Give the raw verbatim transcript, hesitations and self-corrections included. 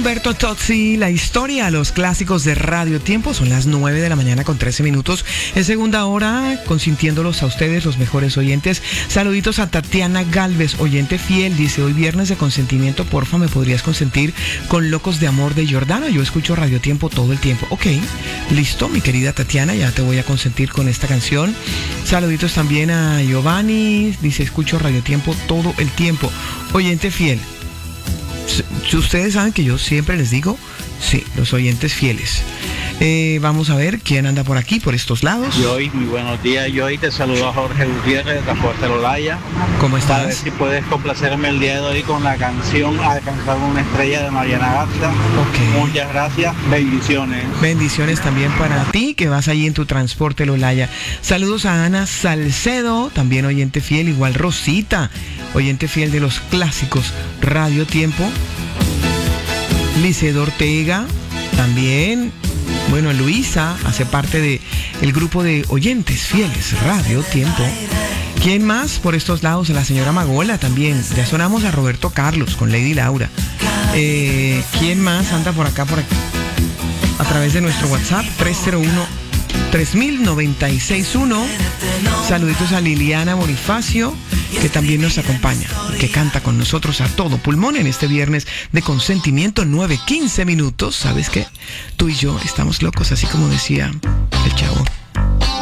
Humberto Tozzi, la historia, los clásicos de Radio Tiempo. Son las nueve de la mañana con trece minutos. En segunda hora, consintiéndolos a ustedes, los mejores oyentes. Saluditos a Tatiana Galvez, oyente fiel. Dice, hoy viernes de consentimiento, porfa, ¿me podrías consentir con Locos de Amor de Jordana? Yo escucho Radio Tiempo todo el tiempo. Ok, listo, mi querida Tatiana, ya te voy a consentir con esta canción. Saluditos también a Giovanni. Dice, escucho Radio Tiempo todo el tiempo. Oyente fiel. Ustedes saben que yo siempre les digo, sí, los oyentes fieles. Eh, vamos a ver quién anda por aquí, por estos lados. Joy, muy buenos días, Joy. Te saludo a Jorge Gutiérrez de Transporte Lolaya. ¿Cómo estás? A ver si puedes complacerme el día de hoy con la canción Alcanzar una estrella de Mariana Garza. Ok. Muchas gracias, bendiciones. Bendiciones también para ti que vas ahí en tu Transporte Lolaya. Saludos a Ana Salcedo, también oyente fiel, igual Rosita, oyente fiel de los clásicos Radio Tiempo. Licedo Ortega, también. Bueno, Luisa hace parte de el grupo de oyentes fieles Radio Tiempo. ¿Quién más por estos lados? La señora Magola también. Ya sonamos a Roberto Carlos con Lady Laura. Eh, ¿Quién más anda por acá, por aquí? A través de nuestro WhatsApp tres cero uno, tres mil noventa y seis uno. Saluditos a Liliana Bonifacio, que también nos acompaña, que canta con nosotros a todo pulmón en este viernes de consentimiento, nueve quince minutos. ¿Sabes qué? Tú y yo estamos locos, así como decía el chavo.